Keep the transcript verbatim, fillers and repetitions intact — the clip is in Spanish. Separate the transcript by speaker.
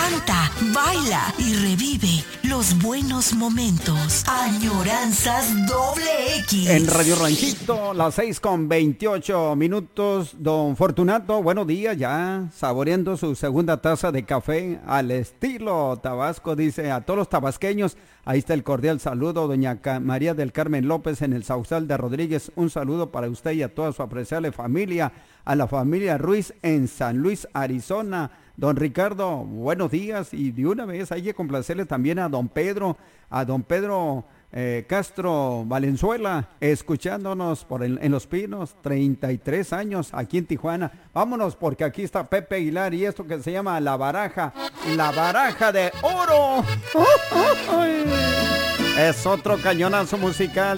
Speaker 1: Canta, baila y revive los buenos momentos. Añoranzas doble X.
Speaker 2: En Radio Ranchito, las seis con veintiocho minutos. Don Fortunato, buenos días, ya saboreando su segunda taza de café al estilo Tabasco. Dice a todos los tabasqueños, ahí está el cordial saludo. Doña María del Carmen López en el Sausal de Rodríguez, un saludo para usted y a toda su apreciable familia. A la familia Ruiz en San Luis, Arizona. Don Ricardo, buenos días, y de una vez hay que complacerle también a don Pedro, a don Pedro eh, Castro Valenzuela, escuchándonos por el, en Los Pinos, treinta y tres años aquí en Tijuana. Vámonos porque aquí está Pepe Aguilar y esto que se llama La Baraja, La Baraja de Oro. Es otro cañonazo musical.